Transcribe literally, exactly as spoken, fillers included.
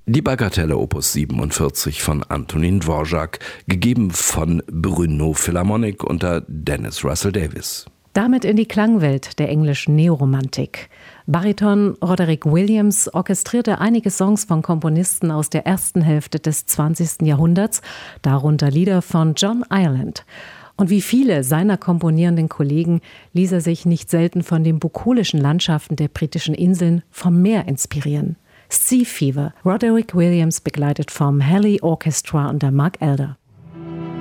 Die Bagatelle Opus siebenundvierzig von Antonín Dvořák, gegeben von Brno Philharmonic unter Dennis Russell Davies. Damit in die Klangwelt der englischen Neoromantik. Bariton Roderick Williams orchestrierte einige Songs von Komponisten aus der ersten Hälfte des zwanzigsten Jahrhunderts, darunter Lieder von John Ireland. Und wie viele seiner komponierenden Kollegen ließ er sich nicht selten von den bukolischen Landschaften der britischen Inseln vom Meer inspirieren. Sea Fever, Roderick Williams begleitet vom Halley Orchestra unter Mark Elder.